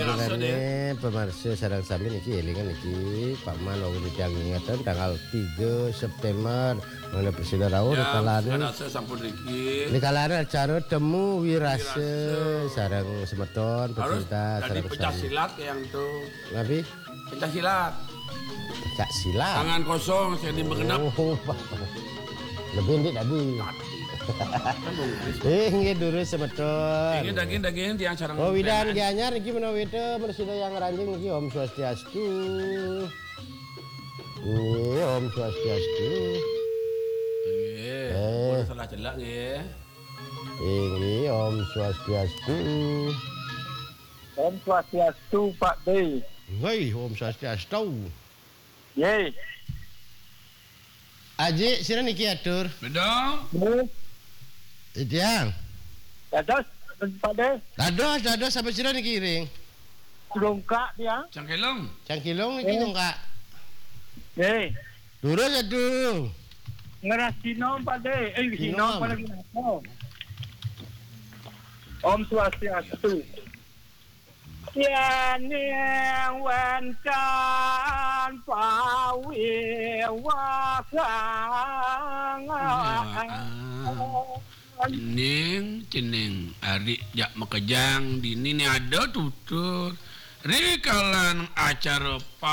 Pengirannya pemirsa sarang sami niki elingan niki Pak Man wong ingatan tanggal 3 September mengenai presiden rawuh kalane sampun iki. Kalane acara temu wirase sarang semeton pecinta sarang pencak silat yang tuh. Nabi Pencak silat. Pencak silat. Tangan kosong saya dimengenap. Lebih ndik tadi. Nggih dulu semeton. Ini daging tiang sarang. Oh widan ki anyar iki menawi presiden yang ranjing iki Om Swastiastu. Om Swastiastu. Nggih. Salah jelak nggih. Ini Om Swastiastu. Om Swastiastu Pak D. Hei Om Swastiastu. Ye. Aji sira niki atur. Beda. Idiang. Dados Pak D. Dados sampai sira niki ring. Dongkak dia. Cangkelong. Cangkilong niki dongkak. Ye. Durus aduh. Ngerasino Pak D. Sino pada gimana? Om Swastiastu. Yani wancan pawi wakang Ning ceneng ari jak makejang dini ni ada tutur rikalan acara